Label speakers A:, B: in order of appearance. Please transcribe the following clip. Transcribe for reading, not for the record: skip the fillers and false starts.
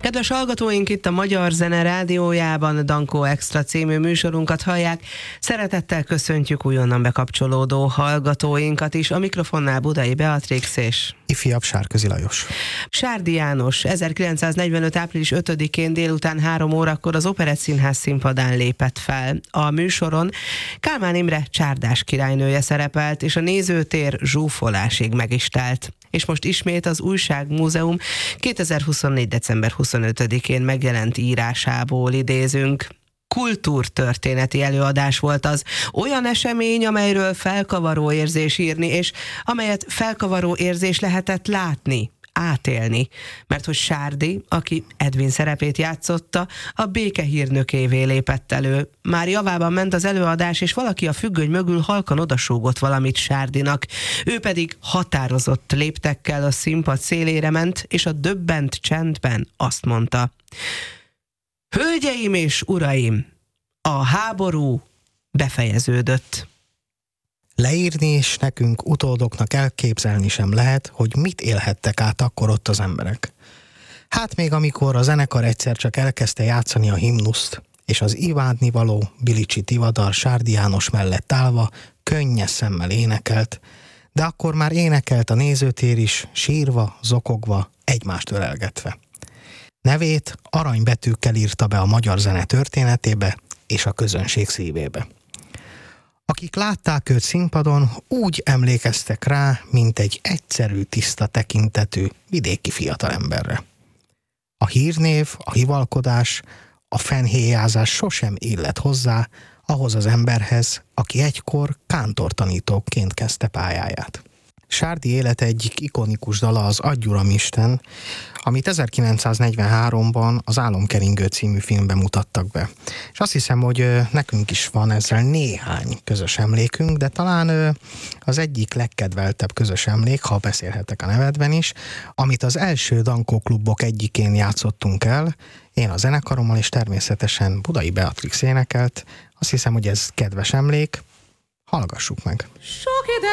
A: Kedves hallgatóink, itt a Magyar Zene Rádiójában Dankó Extra című műsorunkat hallják. Szeretettel köszöntjük újonnan bekapcsolódó hallgatóinkat is. A mikrofonnál Budai Beatrix és
B: ifjabb Sárközi Lajos.
A: Sárdi János 1945. április 5-én délután 3 órakor az Operett Színház színpadán lépett fel. A műsoron Kálmán Imre csárdás királynője szerepelt, és a nézőtér zsúfolásig meg is telt. És most ismét az Újságmúzeum 2024. december 25-én megjelent írásából idézünk. Kultúrtörténeti előadás volt az, olyan esemény, amelyről felkavaró érzés írni, és amelyet felkavaró érzés lehetett látni, átélni, mert hogy Sárdi, aki Edwin szerepét játszotta, a békehírnökévé lépett elő. Már javában ment az előadás, és valaki a függöny mögül halkan odasúgott valamit Sárdinak. Ő pedig határozott léptekkel a színpad szélére ment, és a döbbent csendben azt mondta: Hölgyeim és uraim, a háború befejeződött.
B: Leírni és nekünk utódoknak elképzelni sem lehet, hogy mit élhettek át akkor ott az emberek. Hát még amikor a zenekar egyszer csak elkezdte játszani a himnuszt, és az imádnivaló Bilicsi Tivadar Sárdi János mellett állva könnyes szemmel énekelt, de akkor már énekelt a nézőtér is, sírva, zokogva, egymást ölelgetve. Nevét aranybetűkkel írta be a magyar zene történetébe és a közönség szívébe. Akik látták őt színpadon, úgy emlékeztek rá, mint egy egyszerű, tiszta tekintetű, vidéki fiatalemberre. A hírnév, a hivalkodás, a fennhéjázás sosem illett hozzá ahhoz az emberhez, aki egykor kántortanítóként kezdte pályáját. Sárdi élete egyik ikonikus dala az Adj Uram Isten, amit 1943-ban az Álomkeringő című filmben mutattak be. És azt hiszem, hogy nekünk is van ezzel néhány közös emlékünk, de talán az egyik legkedveltebb közös emlék, ha beszélhetek a nevedben is, amit az első Dankó klubok egyikén játszottunk el, én a zenekarommal, és természetesen Budai Beatrix énekelt. Azt hiszem, hogy ez kedves emlék. Hallgassuk meg!